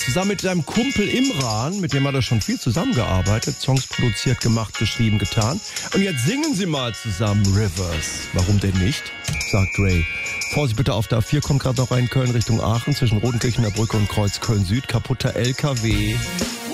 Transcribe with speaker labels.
Speaker 1: Zusammen mit seinem Kumpel Imran, mit dem hat er schon viel zusammengearbeitet, Songs produziert, gemacht, geschrieben, getan. Und jetzt singen sie mal zusammen Rivers. Warum denn nicht? Sagt Dre. Vorsicht bitte auf der A4, kommt gerade noch rein, Köln Richtung Aachen, zwischen Rodenkirchener Brücke und Kreuz Köln Süd, kaputter LKW.